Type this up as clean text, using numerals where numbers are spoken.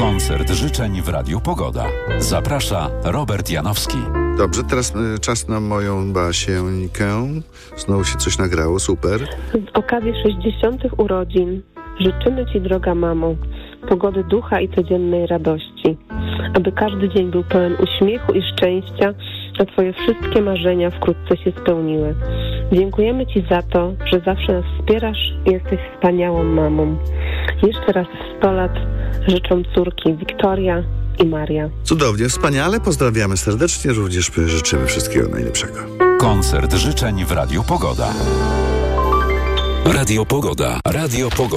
Koncert życzeń w Radiu Pogoda. Zaprasza Robert Janowski. Dobrze, teraz czas na moją Basieńkę. Znowu się coś nagrało, super. Z okazji 60. urodzin życzymy Ci, droga mamo, pogody ducha i codziennej radości, aby każdy dzień był pełen uśmiechu i szczęścia, a Twoje wszystkie marzenia wkrótce się spełniły. Dziękujemy Ci za to, że zawsze nas wspierasz i jesteś wspaniałą mamą. Jeszcze raz 100 lat życzą córki Wiktoria i Maria. Cudownie, wspaniale, pozdrawiamy serdecznie, również życzymy wszystkiego najlepszego. Koncert życzeń w Radiu Pogoda. Radio Pogoda. Radio Pogoda.